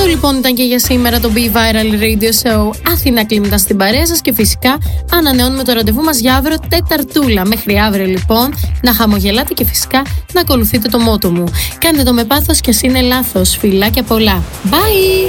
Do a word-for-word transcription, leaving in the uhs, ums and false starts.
λοιπόν ήταν και για σήμερα το Be Viral Radio Show. Αθηνά Κλίμντα στην παρέα σας και φυσικά ανανεώνουμε το ραντεβού μας για αύριο Τεταρτούλα. Μέχρι αύριο λοιπόν να χαμογελάτε και φυσικά να ακολουθείτε το μότο μου. Κάντε το με πάθος και ας είναι λάθος. Φιλάκια πολλά. Bye!